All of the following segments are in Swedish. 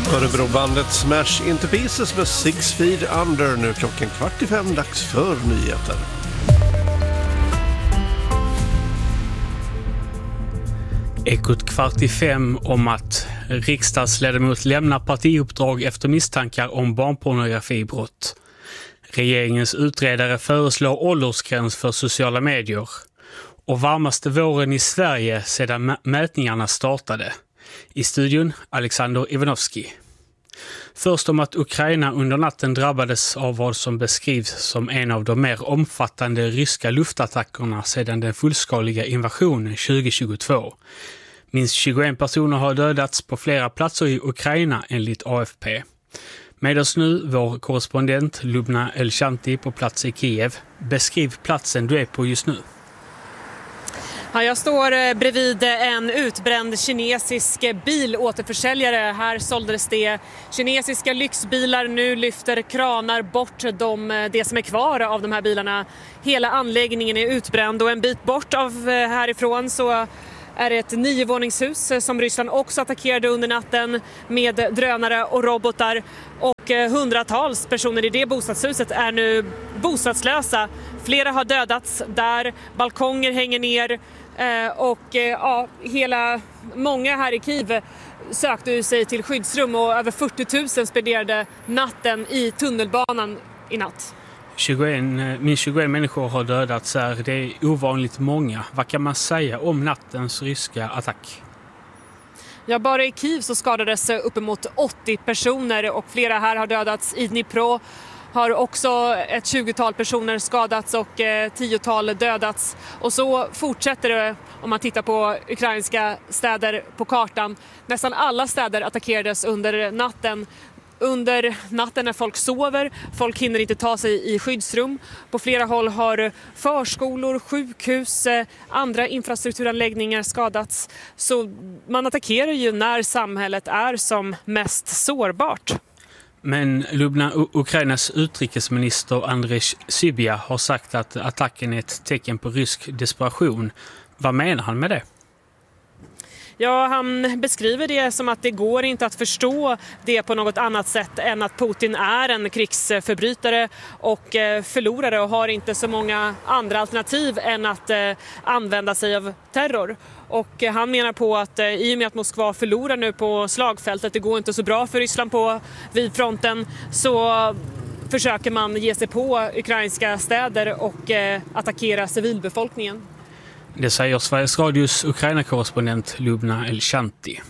Örebrobandet Smash Into Pieces med 6 Feet Under. Nu klockan 4:45, dags för nyheter. Ekot 4:45 om att riksdagsledamot lämnar partiuppdrag efter misstankar om barnpornografibrott. Regeringens utredare föreslår åldersgräns för sociala medier. Och varmaste våren i Sverige sedan mätningarna startade. I studion Alexander Ivanovski. Först om att Ukraina under natten drabbades av vad som beskrivs som en av de mer omfattande ryska luftattackerna sedan den fullskaliga invasionen 2022. Minst 21 personer har dödats på flera platser i Ukraina enligt AFP. Med oss nu vår korrespondent Lubna Elshanti på plats i Kiev. Beskriv platsen du är på just nu. Ja, jag står bredvid en utbränd kinesisk bilåterförsäljare. Här såldes det kinesiska lyxbilar. Nu lyfter kranar bort det som är kvar av de här bilarna. Hela anläggningen är utbränd och en bit bort av härifrån så är det ett 9-våningshus som Ryssland också attackerade under natten med drönare och robotar. Och hundratals personer i det bostadshuset är nu bostadslösa. Flera har dödats där, balkonger hänger ner många här i Kiev sökte sig till skyddsrum och över 40 000 spenderade natten i tunnelbanan i natt. 21 människor har dödats här. Det är ovanligt många. Vad kan man säga om nattens ryska attack? Ja, bara i Kiev så skadades uppemot 80 personer och flera här har dödats. I Dnipro har också ett 20-tal personer skadats och 10-tal dödats. Och så fortsätter det om man tittar på ukrainska städer på kartan. Nästan alla städer attackerades under natten. Under natten när folk sover, folk hinner inte ta sig i skyddsrum. På flera håll har förskolor, sjukhus, andra infrastrukturanläggningar skadats. Så man attackerar ju när samhället är som mest sårbart. Men Lubna, Ukrainas utrikesminister Andrej Sybiha har sagt att attacken är ett tecken på rysk desperation. Vad menar han med det? Ja, han beskriver det som att det går inte att förstå det på något annat sätt än att Putin är en krigsförbrytare och förlorare och har inte så många andra alternativ än att använda sig av terror. Och han menar på att i och med att Moskva förlorar nu på slagfältet, det går inte så bra för Ryssland vid fronten, så försöker man ge sig på ukrainska städer och attackera civilbefolkningen. Det säger Sveriges Radios Ukraina-korrespondent Lubna Elshanti.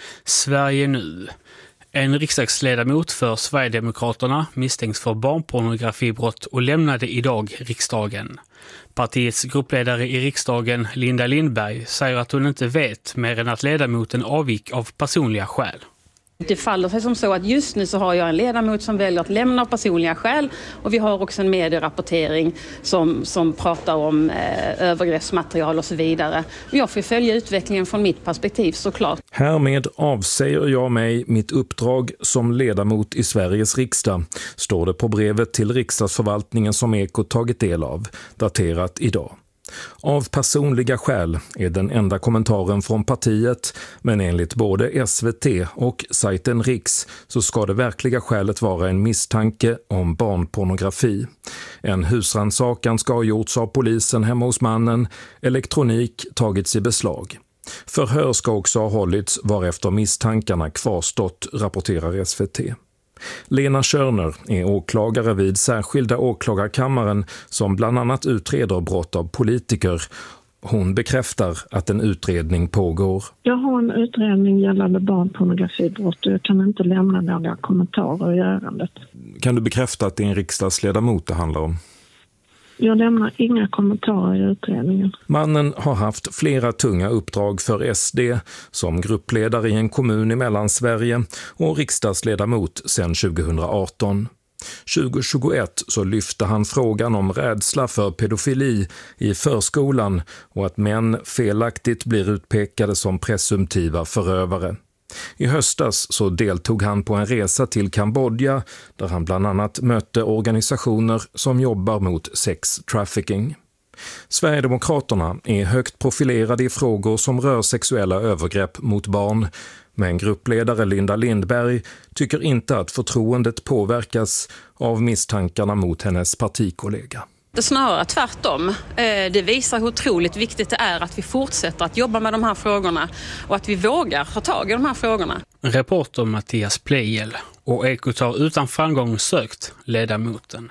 Sverige nu. En riksdagsledamot för Sverigedemokraterna misstänks för barnpornografibrott och lämnade idag riksdagen. Partiets gruppledare i riksdagen, Linda Lindberg, säger att hon inte vet mer än att ledamoten avgick av personliga skäl. Det faller sig som så att just nu så har jag en ledamot som väljer att lämna av personliga skäl och vi har också en medierapportering som pratar om övergreppsmaterial och så vidare. Och jag får följa utvecklingen från mitt perspektiv såklart. Härmed avsäger jag mig mitt uppdrag som ledamot i Sveriges riksdag, står det på brevet till riksdagsförvaltningen som Ekot tagit del av, daterat idag. Av personliga skäl är den enda kommentaren från partiet, men enligt både SVT och sajten Riks så ska det verkliga skälet vara en misstanke om barnpornografi. En husrannsakan ska ha gjorts av polisen hemma hos mannen, elektronik tagits i beslag. Förhör ska också ha hållits varefter misstankarna kvarstått, rapporterar SVT. Lena Körner är åklagare vid särskilda åklagarkammaren som bland annat utreder brott av politiker. Hon bekräftar att en utredning pågår. Jag har en utredning gällande barnpornografibrott och jag kan inte lämna några kommentarer i ärendet. Kan du bekräfta att det är en riksdagsledamot det handlar om? Jag lämnar inga kommentarer i utredningen. Mannen har haft flera tunga uppdrag för SD som gruppledare i en kommun i Mellansverige och riksdagsledamot sedan 2018. 2021 så lyfte han frågan om rädsla för pedofili i förskolan och att män felaktigt blir utpekade som presumtiva förövare. I höstas så deltog han på en resa till Kambodja där han bland annat mötte organisationer som jobbar mot sex trafficking. Sverigedemokraterna är högt profilerade i frågor som rör sexuella övergrepp mot barn, Men gruppledare Linda Lindberg tycker inte att förtroendet påverkas av misstankarna mot hennes partikollega. Det är snarare tvärtom. Det visar hur otroligt viktigt det är att vi fortsätter att jobba med de här frågorna och att vi vågar ta tag i de här frågorna. Reporter Mattias Pleijel och Ekot har utan framgång sökt ledamoten.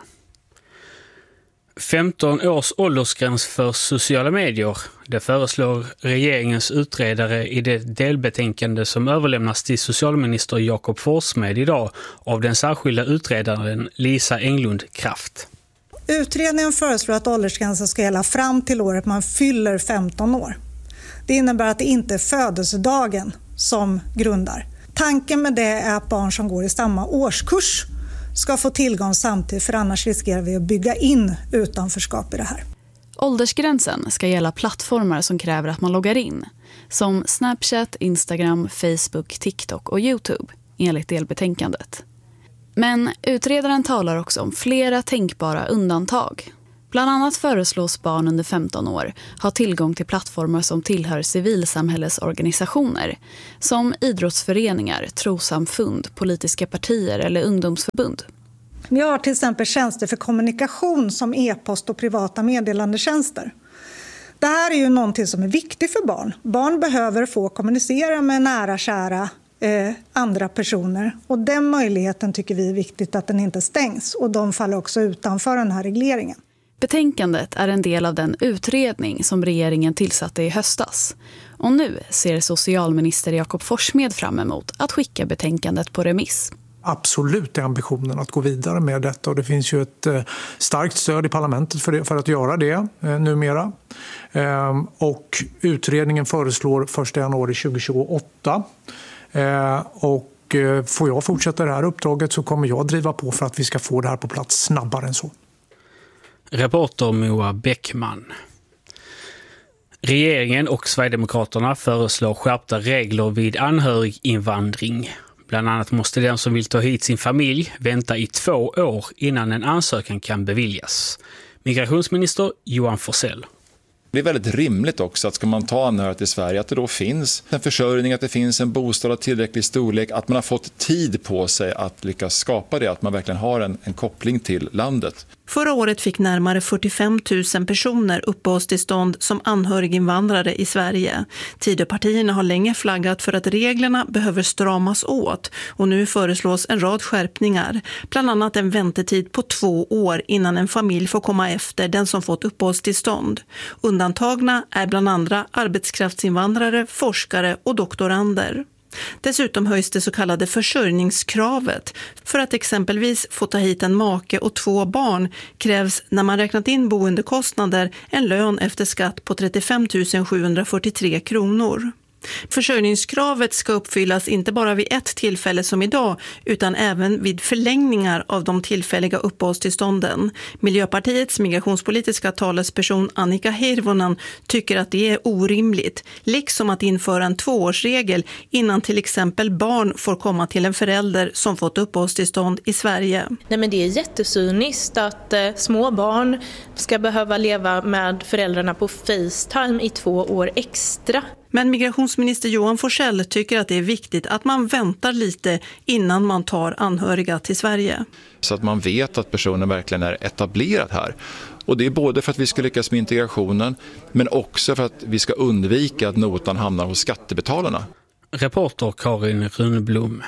15 års åldersgräns för sociala medier. Det föreslår regeringens utredare i det delbetänkande som överlämnas till socialminister Jakob Forssmed idag av den särskilda utredaren Lisa Englund Kraft. Utredningen föreslår att åldersgränsen ska gälla fram till året man fyller 15 år. Det innebär att det inte är födelsedagen som grundar. Tanken med det är att barn som går i samma årskurs ska få tillgång samtidigt, för annars riskerar vi att bygga in utanförskap i det här. Åldersgränsen ska gälla plattformar som kräver att man loggar in, som Snapchat, Instagram, Facebook, TikTok och YouTube, enligt delbetänkandet. Men utredaren talar också om flera tänkbara undantag. Bland annat föreslås barn under 15 år ha tillgång till plattformar som tillhör civilsamhällesorganisationer, som idrottsföreningar, trossamfund, politiska partier eller ungdomsförbund. Vi har till exempel tjänster för kommunikation som e-post och privata meddelandetjänster. Det här är ju någonting som är viktigt för barn. Barn behöver få kommunicera med nära, kära andra personer. Och den möjligheten tycker vi är viktigt att den inte stängs. Och de faller också utanför den här regleringen. Betänkandet är en del av den utredning som regeringen tillsatte i höstas. Och nu ser socialminister Jakob Forssmed fram emot att skicka betänkandet på remiss. Absolut är ambitionen att gå vidare med detta, och det finns ju ett starkt stöd i parlamentet för att göra det numera. Och utredningen föreslår 1 januari 2028. Och får jag fortsätta det här uppdraget så kommer jag driva på för att vi ska få det här på plats snabbare än så. Reporter Moa Bäckman. Regeringen och Sverigedemokraterna föreslår skärpta regler vid anhöriginvandring. Bland annat måste den som vill ta hit sin familj vänta i 2 år innan en ansökan kan beviljas. Migrationsminister Johan Forssell. Det är väldigt rimligt också att ska man ta anhöriga till Sverige att det då finns en försörjning, att det finns en bostad av tillräcklig storlek, att man har fått tid på sig att lyckas skapa det, att man verkligen har en koppling till landet. Förra året fick närmare 45 000 personer uppehållstillstånd som anhöriginvandrare i Sverige. Tidöpartierna har länge flaggat för att reglerna behöver stramas åt, och nu föreslås en rad skärpningar. Bland annat en väntetid på 2 år innan en familj får komma efter den som fått uppehållstillstånd. Undantagna är bland andra arbetskraftsinvandrare, forskare och doktorander. Dessutom höjs det så kallade försörjningskravet. För att exempelvis få ta hit en make och 2 barn krävs, när man räknat in boendekostnader, en lön efter skatt på 35 743 kronor. Försörjningskravet ska uppfyllas inte bara vid ett tillfälle som idag, utan även vid förlängningar av de tillfälliga uppehållstillstånden. Miljöpartiets migrationspolitiska talesperson Annika Hirvonen tycker att det är orimligt, liksom att införa en 2-årsregel innan till exempel barn får komma till en förälder som fått uppehållstillstånd i Sverige. Nej, men det är jättesyniskt att små barn ska behöva leva med föräldrarna på FaceTime i 2 år extra. Men migrationsminister Johan Forssell tycker att det är viktigt att man väntar lite innan man tar anhöriga till Sverige. Så att man vet att personen verkligen är etablerad här. Och det är både för att vi ska lyckas med integrationen, men också för att vi ska undvika att notan hamnar hos skattebetalarna. Reporter Karin Runblom.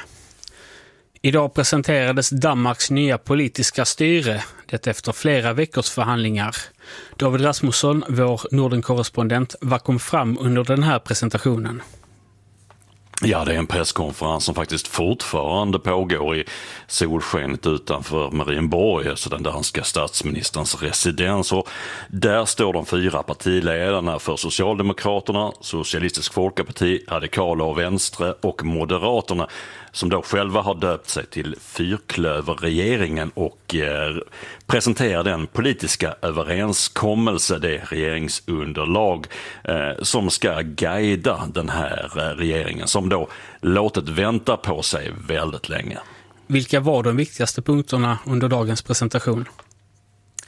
Idag presenterades Danmarks nya politiska styre, det efter flera veckors förhandlingar. David Rasmussen, vår Norden-korrespondent, vad kom fram under den här presentationen? Ja, det är en presskonferens som faktiskt fortfarande pågår i solskenet utanför Marienborg, alltså den danska statsministerns residens. Och där står de 4 partiledarna för Socialdemokraterna, Socialistisk Folkeparti, Radikala och Vänstre och Moderaterna, som då själva har döpt sig till fyrklöverregeringen och presenterar den politiska överenskommelse, det regeringsunderlag som ska guida den här regeringen, som då låtit vänta på sig väldigt länge. Vilka var de viktigaste punkterna under dagens presentation?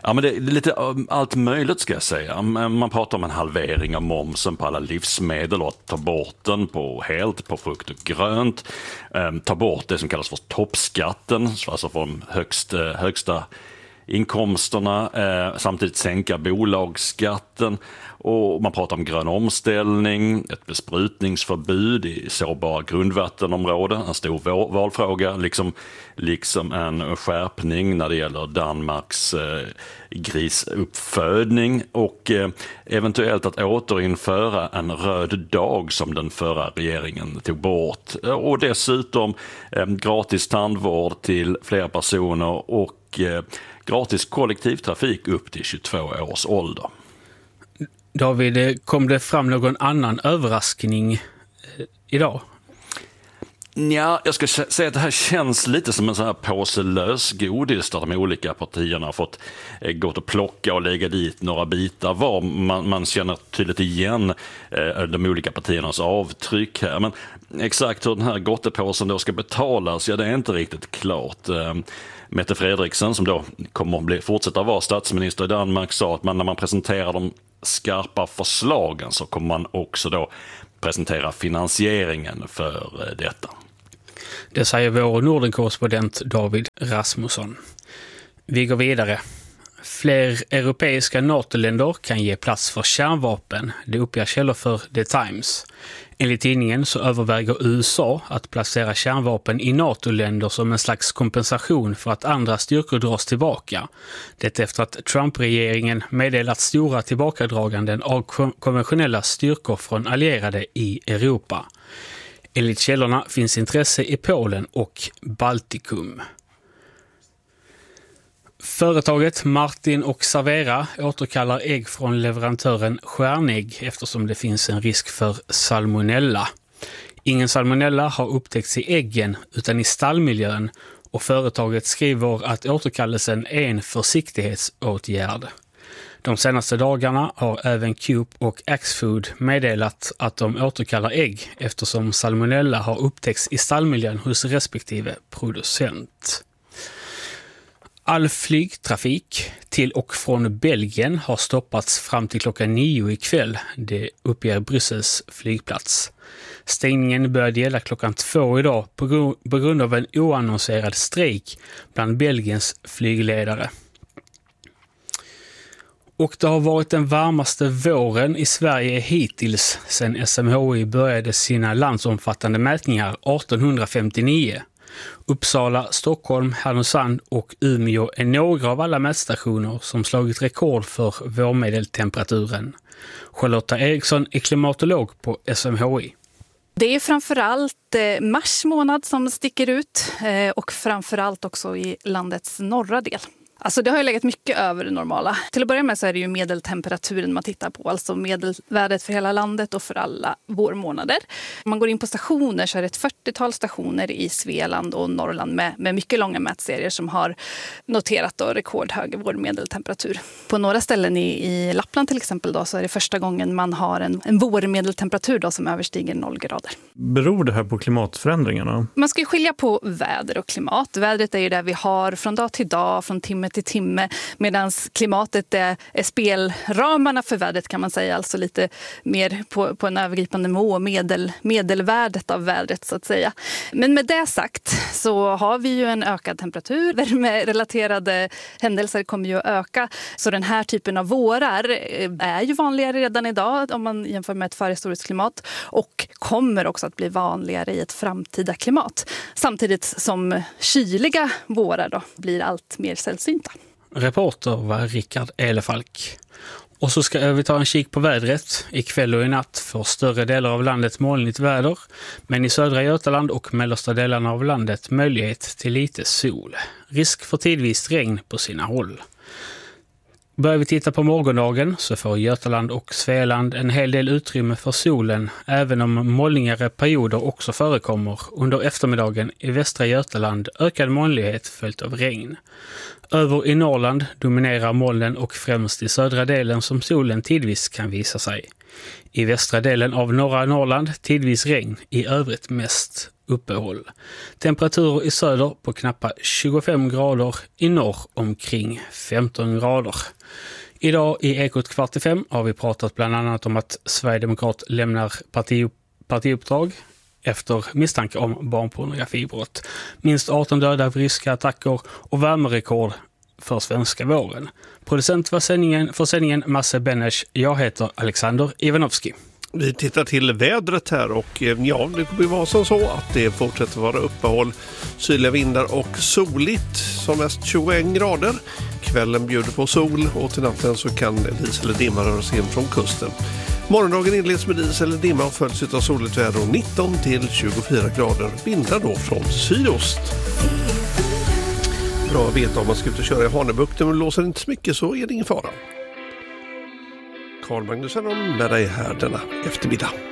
Ja, men det är lite allt möjligt ska jag säga. Man pratar om en halvering av momsen på alla livsmedel och att ta bort den helt på frukt och grönt. Ta bort det som kallas för toppskatten, alltså för de högsta inkomsterna, samtidigt sänka bolagsskatten, och man pratar om grön omställning, ett besprutningsförbud i sårbara grundvattenområden, en stor valfråga, liksom en skärpning när det gäller Danmarks grisuppfödning och eventuellt att återinföra en röd dag som den förra regeringen tog bort, och dessutom gratis tandvård till fler personer och gratis kollektivtrafik upp till 22 års ålder. David, kom det fram någon annan överraskning idag? Ja, jag ska säga att det här känns lite som en sån här påse lösgodis där de olika partierna har fått gått och plocka och lägga dit några bitar var. Man känner tydligt igen de olika partiernas avtryck här. Men exakt hur den här gottepåsen då ska betalas, ja, det är inte riktigt klart. Mette Frederiksen, som då kommer att fortsätta vara statsminister i Danmark, sa att när man presenterar de skarpa förslagen så kommer man också då presentera finansieringen för detta. Det säger vår Norden-korrespondent David Rasmusson. Vi går vidare. Fler europeiska NATO-länder kan ge plats för kärnvapen, det uppger källor för The Times. Enligt tidningen så överväger USA att placera kärnvapen i NATO-länder som en slags kompensation för att andra styrkor dras tillbaka. Det efter att Trump-regeringen meddelat stora tillbakadraganden av konventionella styrkor från allierade i Europa. Enligt källorna finns intresse i Polen och Baltikum. Företaget Martin och Servera återkallar ägg från leverantören Stjärnägg eftersom det finns en risk för salmonella. Ingen salmonella har upptäckts i äggen utan i stallmiljön, och företaget skriver att återkallelsen är en försiktighetsåtgärd. De senaste dagarna har även Coop och Axfood meddelat att de återkallar ägg eftersom salmonella har upptäckts i stallmiljön hos respektive producent. All flygtrafik till och från Belgien har stoppats fram till klockan 9 ikväll, det uppger Bryssels flygplats. Stängningen började gälla klockan 2 idag på grund av en oannonserad strejk bland Belgiens flygledare. Och det har varit den varmaste våren i Sverige hittills sedan SMHI började sina landsomfattande mätningar 1859. Uppsala, Stockholm, Härnösand och Umeå är några av alla mätstationer som slagit rekord för vårmedeltemperaturen. Charlotta Eriksson är klimatolog på SMHI. Det är framförallt mars månad som sticker ut och framförallt också i landets norra del. Alltså det har ju legat mycket över det normala. Till att börja med så är det ju medeltemperaturen man tittar på, alltså medelvärdet för hela landet och för alla vårmånader. Om man går in på stationer så är det ett 40-tal stationer i Svealand och Norrland med mycket långa mätserier som har noterat då rekordhög vårmedeltemperatur. På några ställen i Lappland till exempel då, så är det första gången man har en vårmedeltemperatur då som överstiger 0 grader. Beror det här på klimatförändringarna? Man ska ju skilja på väder och klimat. Vädret är ju det vi har från dag till dag, från timme till timme, medan klimatet är spelramarna för vädret kan man säga, alltså lite mer på en övergripande nivå, medelvärdet av vädret så att säga. Men med det sagt så har vi ju en ökad temperatur, värmerelaterade händelser kommer ju att öka, så den här typen av vårar är ju vanligare redan idag om man jämför med ett förhistoriskt klimat och kommer också att bli vanligare i ett framtida klimat. Samtidigt som kyliga vårar då blir allt mer sällsynta. Reporter var Rickard Elefalk. Och så ska vi ta en kik på vädret. Ikväll och i natt får större delar av landet molnigt väder, men i södra Götaland och mellersta delarna av landet möjlighet till lite sol. Risk för tidvis regn på sina håll. Börjar vi titta på morgondagen så får Götaland och Svealand en hel del utrymme för solen, även om molnigare perioder också förekommer. Under eftermiddagen i västra Götaland ökad molnighet följt av regn. Över i Norrland dominerar molnen och främst i södra delen som solen tidvis kan visa sig. I västra delen av norra Norrland tidvis regn, i övrigt mest uppehåll. Temperaturer i söder på knappt 25 grader, i norr omkring 15 grader. Idag i Ekot 4:45 har vi pratat bland annat om att Sverigedemokrat lämnar partiuppdrag efter misstanke om barnpornografibrott. Minst 18 döda vid ryska attacker och värmerekord för svenska våren. Producent för sändningen Masse Benesch. Jag heter Alexander Ivanovski. Vi tittar till vädret här och ja, det kommer vara som så att det fortsätter vara uppehåll, sydliga vindar och soligt, som mest 21 grader. Kvällen bjuder på sol och till natten så kan dis eller dimma röra sig in från kusten. Morgondagen inleds med dis eller dimma och följs av soligt väder och 19 till 24 grader. Vindar då från sydost. Bra att veta om man ska ut och köra i Hanöbukten, men låser inte så mycket så är det ingen fara. Carl Magnusson med dig här denna eftermiddag.